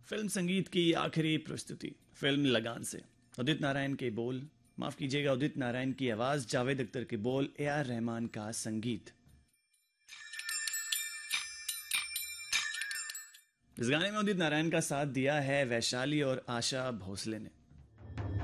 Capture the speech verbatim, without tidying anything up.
Film संगीत की आखिरी प्रस्तुति फिल्म लगान से उदित नारायण के बोल, माफ कीजिएगा उदित नारायण की आवाज, जावेद अख्तर के बोल, ए आर रहमान का संगीत। इस गाने में उदित नारायण का साथ दिया है वैशाली और आशा भोसले ने।